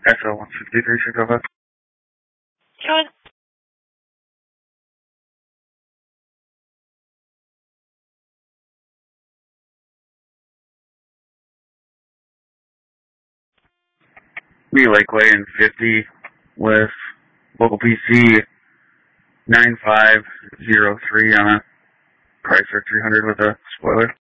SL 153, Chicago. John. Be Lakeway in 50 with local PC 9503 on a Chrysler 300 with a spoiler.